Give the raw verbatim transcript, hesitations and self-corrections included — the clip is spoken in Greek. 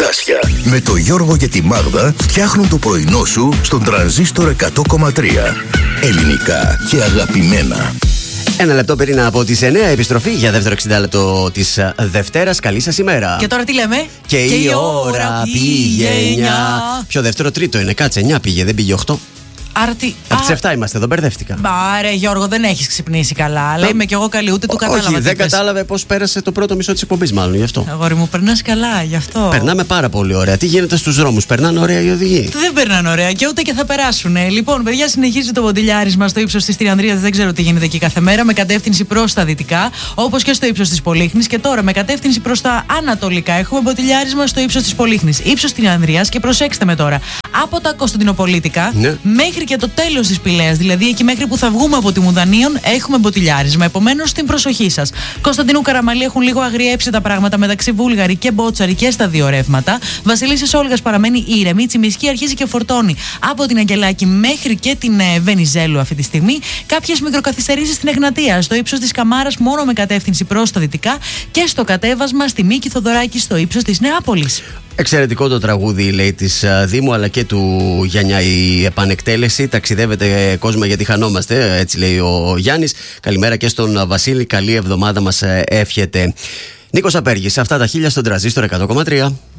Καρτάσια με το Γιώργο και τη Μάγδα φτιάχνουν το πρωινό σου στον Τρανζίστορ εκατό κόμμα τρία. Ελληνικά και αγαπημένα. Ένα λεπτό πριν από τις εννιά, επιστροφή για δεύτερο εξήντα λεπτό της Δευτέρας. Καλή σας ημέρα. Και τώρα τι λέμε? Και, και η ώρα πήγε εννιά. Ποιο δεύτερο, τρίτο είναι, κάτσε, εννιά πήγε, δεν πήγε οκτώ. Άρα τι. Από τις εφτά είμαστε εδώ, μπερδεύτηκα. Μπάρε, Γιώργο, δεν έχεις ξυπνήσει καλά. Αλλά είμαι κι εγώ καλή, ούτε του κατάλαβα. Όχι, δεν κατάλαβε πώς πέρασε το πρώτο μισό της εκπομπής, μάλλον γι' αυτό. Αγόρι μου, περνάς καλά, γι' αυτό. Περνάμε πάρα πολύ ωραία. Τι γίνεται στους δρόμους, περνάνε ωραία οι οδηγοί? Δεν περνάνε ωραία και ούτε και θα περάσουν. Λοιπόν, παιδιά, συνεχίζει το ποντιλιάρισμα στο ύψος της Τριανδρίας. Δεν ξέρω τι γίνεται εκεί κάθε μέρα, με κατεύθυνση προς τα δυτικά, όπως και στο ύψος της Πολύχνης. Και τώρα με κατεύθυνση προς τα ανατολικά έχουμε ποντιλιάρισμα στο ύψος της Πολύχνης. Ύψος Τριανδρίας και προσέξτε με τώρα. Από τα Κωνσταντινοπολίτικα ναι. μέχρι και το τέλος της Πηλαίας, δηλαδή εκεί μέχρι που θα βγούμε από τη Μουδανίων, έχουμε μποτιλιάρισμα. Επομένως, την προσοχή σας. Κωνσταντινού Καραμαλή έχουν λίγο αγριέψει τα πράγματα μεταξύ Βούλγαρη και Μπότσαρη και στα δύο ρεύματα. Βασιλίσσης Όλγας παραμένει ήρεμη. Τσιμισκή αρχίζει και φορτώνει από την Αγγελάκη μέχρι και την ε, Βενιζέλου αυτή τη στιγμή. Κάποιες μικροκαθυστερήσεις στην Εγνατία, στο ύψος της Καμάρας, μόνο με κατεύθυνση προς τα δυτικά. Και στο κατέβασμα στη Μίκη Θοδωράκη, στο ύψος της Νεάπολης. Εξαιρετικό το τραγούδι, λέει, της Δήμου αλλά και του Γιάννια η επανεκτέλεση. Ταξιδεύετε κόσμο γιατί χανόμαστε, έτσι λέει ο Γιάννης. Καλημέρα και στον Βασίλη, καλή εβδομάδα μας εύχεται. Νίκος Απέργης, αυτά τα χίλια στον Τρανζίστορ εκατό κόμμα τρία.